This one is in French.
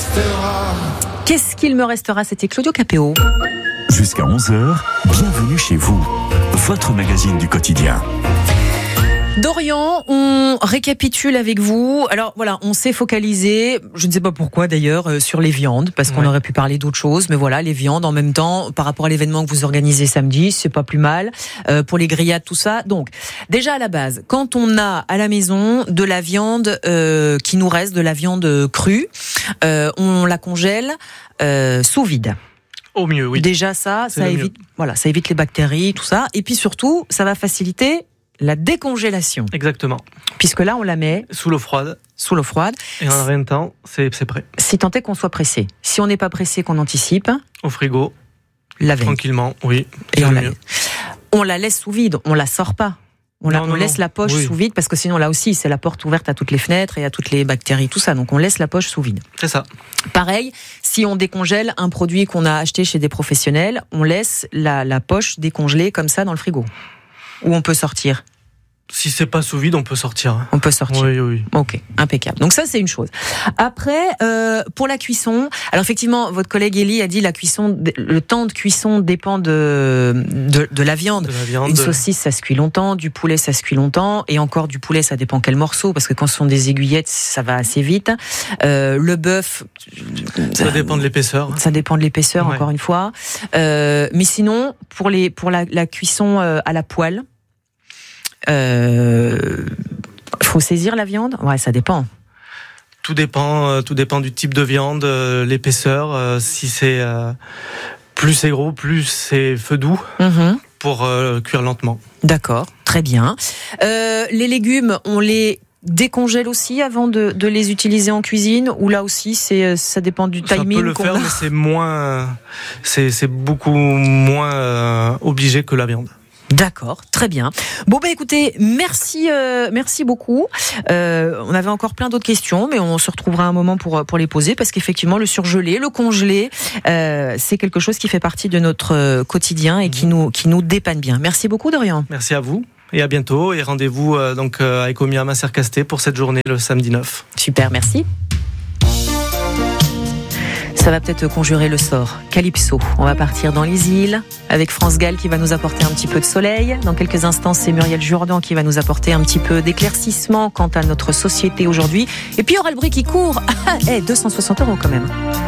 restera. Qu'est-ce qu'il me restera? C'était Claudio Capéo. Jusqu'à 11h, bienvenue chez vous, votre magazine du quotidien. Dorian, on récapitule avec vous. Alors voilà, on s'est focalisé, je ne sais pas pourquoi d'ailleurs, sur les viandes, parce qu'on aurait pu parler d'autres choses, mais voilà, les viandes en même temps, par rapport à l'événement que vous organisez samedi, c'est pas plus mal, pour les grillades, tout ça. Donc, déjà à la base, quand on a à la maison de la viande qui nous reste, de la viande crue, on la congèle sous vide. Au mieux, oui. Déjà ça évite, voilà, ça évite les bactéries, tout ça, et puis surtout, ça va faciliter la décongélation. Exactement. Puisque là, on la met sous l'eau froide. Sous l'eau froide. Et en rien de temps, c'est prêt. Si tant est qu'on soit pressé. Si on n'est pas pressé, qu'on anticipe. Au frigo. La veille. Tranquillement, oui. Et on la laisse sous vide. On la sort pas. On laisse la poche sous vide, parce que sinon, là aussi, c'est la porte ouverte à toutes les fenêtres et à toutes les bactéries, tout ça. Donc, on laisse la poche sous vide. C'est ça. Pareil, si on décongèle un produit qu'on a acheté chez des professionnels, on laisse la poche décongelée comme ça dans le frigo. Où on peut sortir. Si c'est pas sous vide, on peut sortir. On peut sortir. Oui. Ok, impeccable. Donc ça, c'est une chose. Après, pour la cuisson, alors effectivement, votre collègue Élie a dit la cuisson, le temps de cuisson dépend de la viande. Une saucisse, ça se cuit longtemps. Du poulet, ça se cuit longtemps. Et encore, du poulet, ça dépend quel morceau, parce que quand ce sont des aiguillettes, ça va assez vite. Le bœuf, ça dépend de l'épaisseur. Ça dépend de l'épaisseur, encore une fois. Mais sinon, pour la cuisson à la poêle, faut saisir la viande? Ouais, ça dépend. Tout dépend du type de viande, l'épaisseur. Si c'est plus c'est gros, plus c'est feu doux pour cuire lentement. D'accord, très bien. Les légumes, on les décongèle aussi avant de les utiliser en cuisine, ou là aussi ça dépend du timing? Ça peut le faire, mais c'est beaucoup moins obligé que la viande. D'accord, très bien. Bon écoutez, merci beaucoup. On avait encore plein d'autres questions, mais on se retrouvera un moment pour les poser, parce qu'effectivement le surgelé, le congelé, c'est quelque chose qui fait partie de notre quotidien et qui nous dépanne bien. Merci beaucoup Dorian. Merci à vous et à bientôt, et rendez-vous donc à Ecomiam à Sercasté pour cette journée le samedi 9. Super, merci. Ça va peut-être conjurer le sort. Calypso. On va partir dans les îles avec France Gall qui va nous apporter un petit peu de soleil. Dans quelques instants, c'est Muriel Jourdan qui va nous apporter un petit peu d'éclaircissement quant à notre société aujourd'hui. Et puis il y aura le bruit qui court. 260 € quand même.